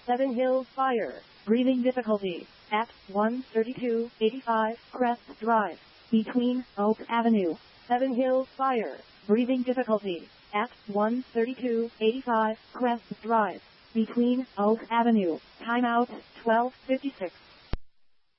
Seven Hills Fire. Breathing difficulty. At 13285 Crest Drive. Between Oak Avenue. Seven Hills Fire. Breathing difficulty. At 13285 Crest Drive. Between Oak Avenue. Timeout 12:56.